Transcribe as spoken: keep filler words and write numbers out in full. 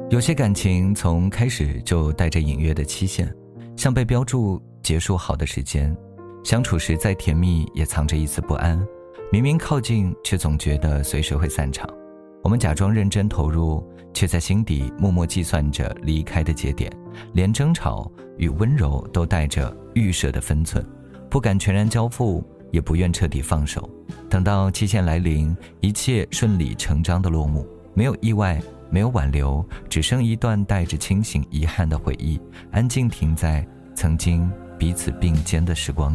有些感情从开始就带着隐约的期限，像被标注结束好的时间，相处时再甜蜜也藏着一丝不安，明明靠近却总觉得随时会散场。我们假装认真投入，却在心底默默计算着离开的节点，连争吵与温柔都带着预设的分寸，不敢全然交付，也不愿彻底放手。等到期限来临，一切顺理成章的落幕，没有意外，没有挽留，只剩一段带着清醒遗憾的回忆，安静停在曾经彼此并肩的时光